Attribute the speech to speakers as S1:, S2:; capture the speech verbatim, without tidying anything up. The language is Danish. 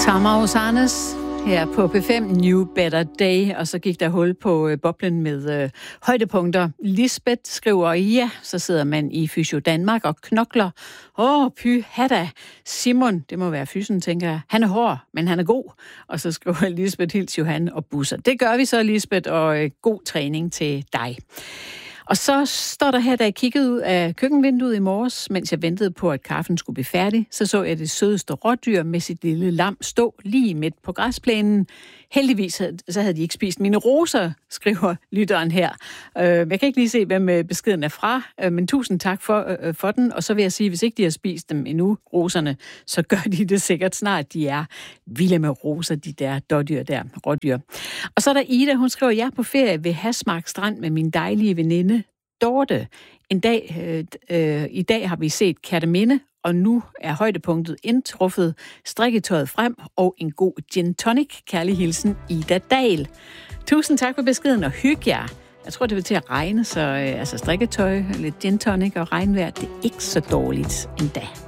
S1: Tamara Osanes her på P fem, New Better Day, og så gik der hul på øh, boblen med øh, højdepunkter. Lisbeth skriver, ja, så sidder man i Fysio Danmark og knokler. Åh, py, hada. Simon, det må være fysen, tænker jeg. Han er hård, men han er god. Og så skriver Lisbeth, hils Johan og busser. Det gør vi så, Lisbeth, og øh, god træning til dig. Og så står der her, da jeg kiggede ud af køkkenvinduet i morges, mens jeg ventede på, at kaffen skulle blive færdig, så så jeg det sødeste rådyr med sit lille lam stå lige midt på græsplænen. Heldigvis havde, så havde de ikke spist mine roser, skriver lytteren her. Jeg kan ikke lige se, hvem beskeden er fra, men tusind tak for, for den. Og så vil jeg sige, hvis ikke de har spist dem endnu, roserne, så gør de det sikkert snart. De er vilde med roser, de der dårdyr der, rådyr. Og så er der Ida, hun skriver, jeg er på ferie ved Hasmark Strand med min dejlige veninde Dorte. En dag, øh, øh, i dag har vi set Kerteminde, og nu er højdepunktet indtruffet, strikketøjet frem og en god gin tonic. Kærlig hilsen, Ida Dahl. Tusind tak for beskeden, og hygge jer. Jeg tror, det vil til at regne, så øh, altså strikketøj, lidt gin tonic og regnvejr, det er ikke så dårligt endda.